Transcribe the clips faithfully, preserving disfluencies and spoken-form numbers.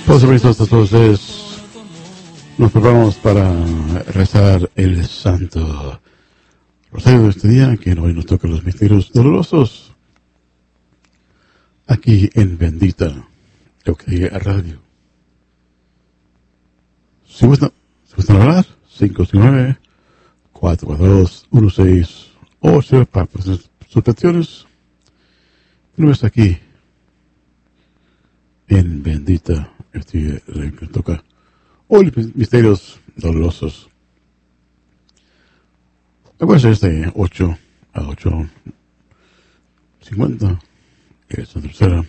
Pues permisos a todos ustedes, nos preparamos para rezar el Santo Rosario de este día, que hoy nos toca los misterios dolorosos, aquí en Bendita Eucaristía Radio. Si gustan, si gustan hablar, cinco cinco nueve, cuatro cuatro dos, uno seis ocho para sus peticiones. No es aquí en Bendita Eucaristía Radio que nos toca hoy misterios dolorosos. Acuérdense este ocho a ocho cincuenta, que es la tercera.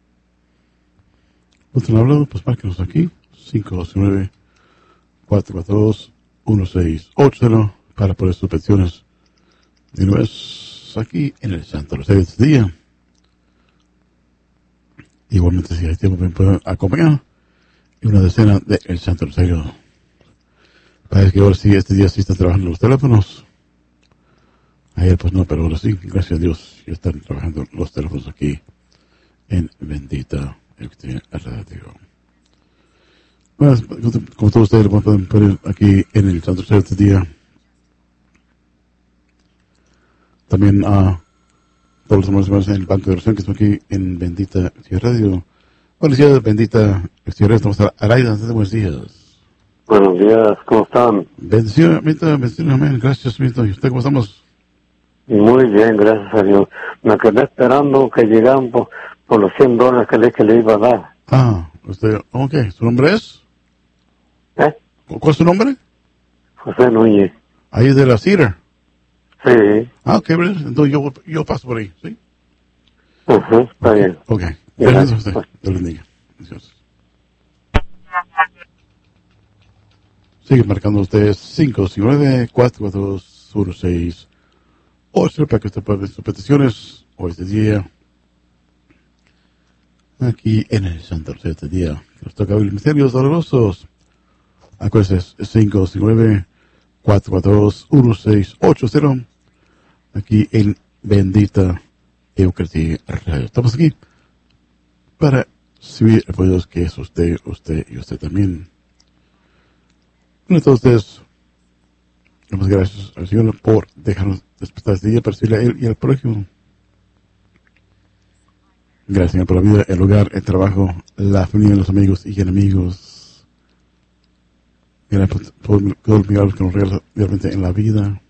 ¿No han hablado? Pues márquenos aquí, cinco nueve, cuatro cuatro dos, uno seis ocho cero, para poner sus peticiones de nuevo aquí en el Santo Rosario de este día. Igualmente, si hay tiempo, me pueden acompañar en una decena del Santo Rosario. Parece que ahora sí, este día sí están trabajando los teléfonos. Ayer pues no, pero ahora sí, gracias a Dios, ya están trabajando los teléfonos aquí en Bendita Eucaristía Radio. Bueno, como todos ustedes lo pueden poner aquí en el Santo Rosario de este día. También a todos los hermanos en el banco de oración que están aquí en Bendita Eucaristía Radio. Buenos días, Bendita Eucaristía Radio. Estamos a Araida. Buenos días. Buenos días, ¿cómo están? Bendición, bendición, amén. Gracias, Mito. ¿Y usted cómo estamos? Muy bien, gracias a Dios. Me quedé esperando que llegaran por, por los cien dólares que le, que le iba a dar. Ah, usted, ok. ¿Su nombre es? ¿Eh? ¿Cuál es su nombre? José Núñez. Ahí de la Cedar. Sí. Ah, ok, entonces yo, yo paso por ahí, ¿sí? Ajá, está okay. bien. Ok. Gracias a usted. Dios le bendiga. Gracias. Sigue marcando ustedes cinco cinco nueve, cuatro cuatro dos, uno seis ocho para que usted pueda ver sus peticiones hoy este día. Aquí en el Santo Rosario este día. Que nos toca ver misterios dolorosos. Acuérdense, cinco cinco nueve, cuatro cuatro dos, uno seis ocho cero. Aquí en Bendita Eucaristía Radio. Estamos aquí para recibir el poder que es usted, usted y usted también. Bueno, a todos ustedes, damos gracias al Señor por dejarnos despertar este día para servirle a Él y al prójimo. Gracias, Señor, por la vida, el hogar, el trabajo, la familia, los amigos y enemigos. Gracias por todos los milagros que nos regala realmente en la vida.